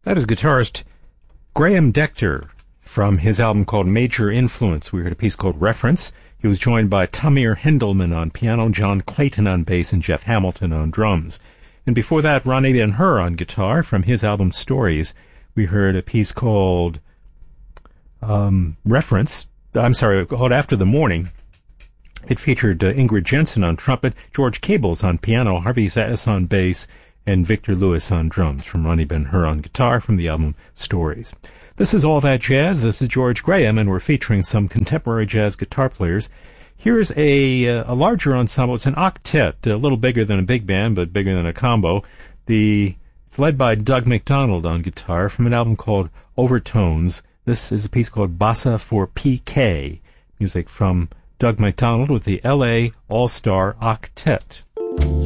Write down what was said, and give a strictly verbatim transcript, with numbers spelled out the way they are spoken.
That is guitarist Graham Decter from his album called Major Influence. We heard a piece called Reference. He was joined by Tamir Hendelman on piano, John Clayton on bass, and Jeff Hamilton on drums. And before that, Ronnie Ben-Hur on guitar from his album Stories. We heard a piece called um, Reference. I'm sorry, called After the Morning. It featured uh, Ingrid Jensen on trumpet, George Cables on piano, Harvey Zass on bass, and Victor Lewis on drums, from Ronnie Ben-Hur on guitar from the album Stories. This is All That Jazz. This is George Graham, and we're featuring some contemporary jazz guitar players. Here's a, uh, a larger ensemble. It's an octet, a little bigger than a big band, but bigger than a combo. The It's led by Doug McDonald on guitar from an album called Overtones. This is a piece called Bossa for P K, music from Doug McDonald with the L A All-Star Octet.